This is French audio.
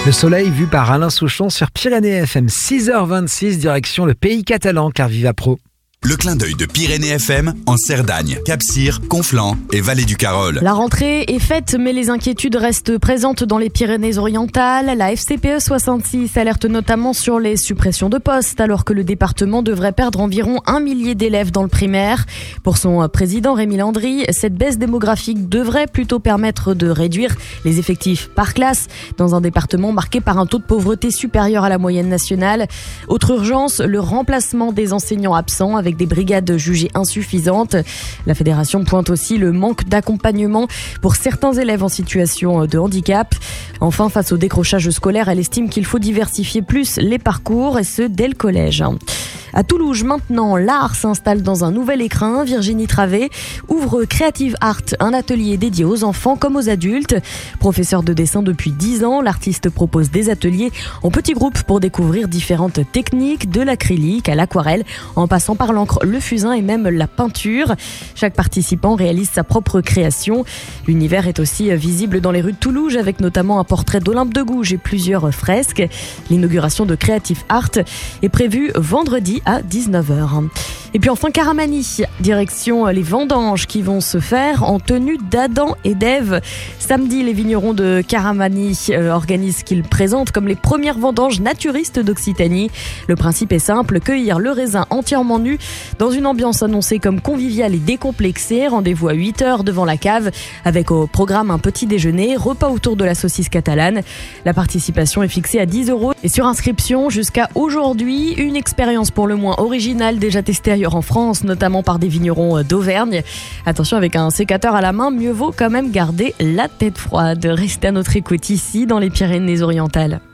Le soleil vu par Alain Souchon sur Pyrénées FM, 6h26, direction le pays catalan, Carviva Pro. Le clin d'œil de Pyrénées FM en Cerdagne, Cap-Cyr, Conflans et Vallée du Carol. La rentrée est faite, mais les inquiétudes restent présentes dans les Pyrénées-Orientales. La FCPE 66 alerte notamment sur les suppressions de postes, alors que le département devrait perdre environ 1 millier d'élèves dans le primaire. Pour son président Rémi Landry, cette baisse démographique devrait plutôt permettre de réduire les effectifs par classe dans un département marqué par un taux de pauvreté supérieur à la moyenne nationale. Autre urgence, le remplacement des enseignants absents avec des brigades jugées insuffisantes. La fédération pointe aussi le manque d'accompagnement pour certains élèves en situation de handicap. Enfin, face au décrochage scolaire, elle estime qu'il faut diversifier plus les parcours, et ce dès le collège. À Toulouse, maintenant, l'art s'installe dans un nouvel écrin. Virginie Travé ouvre Creative Art, un atelier dédié aux enfants comme aux adultes. Professeure de dessin depuis 10 ans, l'artiste propose des ateliers en petits groupes pour découvrir différentes techniques, de l'acrylique à l'aquarelle, en passant par l'encre, le fusain et même la peinture. Chaque participant réalise sa propre création. L'univers est aussi visible dans les rues de Toulouse, avec notamment un portrait d'Olympe de Gouges et plusieurs fresques. L'inauguration de Creative Art est prévue vendredi à 19h. Et puis enfin Caramani, direction les vendanges qui vont se faire en tenue d'Adam et d'Ève. Samedi, les vignerons de Caramani organisent ce qu'ils présentent comme les premières vendanges naturistes d'Occitanie. Le principe est simple, cueillir le raisin entièrement nu dans une ambiance annoncée comme conviviale et décomplexée. Rendez-vous à 8h devant la cave avec au programme un petit déjeuner, repas autour de la saucisse catalane. La participation est fixée à 10 € et sur inscription jusqu'à aujourd'hui. Une expérience pour le moins originale, déjà testée ailleurs en France, notamment par des vignerons d'Auvergne. Attention, avec un sécateur à la main, mieux vaut quand même garder la tête froide. Restez à notre écoute ici dans les Pyrénées-Orientales.